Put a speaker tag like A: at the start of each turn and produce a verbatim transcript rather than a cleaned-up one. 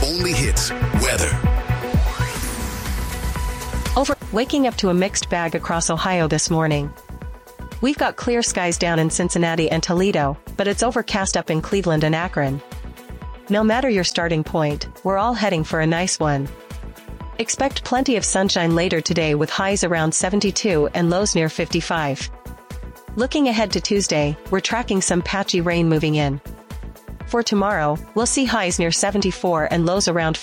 A: only hits weather.
B: Over waking up to a mixed bag across Ohio this morning. We've got clear skies down in Cincinnati and Toledo, but it's overcast up in Cleveland and Akron. No matter your starting point, we're all heading for a nice one. Expect plenty of sunshine later today with highs around seventy-two and lows near fifty-five. Looking ahead to Tuesday, we're tracking some patchy rain moving in. For tomorrow, we'll see highs near seventy-four and lows around